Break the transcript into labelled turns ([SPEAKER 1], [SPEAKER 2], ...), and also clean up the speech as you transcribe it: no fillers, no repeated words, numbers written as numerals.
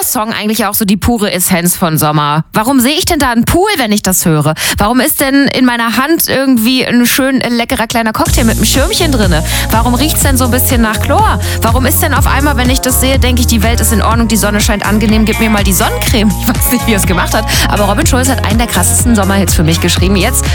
[SPEAKER 1] Song eigentlich auch so die pure Essenz von Sommer. Warum sehe ich denn da einen Pool, wenn ich das höre? Warum ist denn in meiner Hand irgendwie ein schön leckerer kleiner Cocktail mit einem Schirmchen drinne? Warum riecht's denn so ein bisschen nach Chlor? Warum ist denn auf einmal, wenn ich das sehe, denke ich, die Welt ist in Ordnung, die Sonne scheint angenehm, gib mir mal die Sonnencreme. Ich weiß nicht, wie er es gemacht hat, aber Robin Schulz hat einen der krassesten Sommerhits für mich geschrieben. Jetzt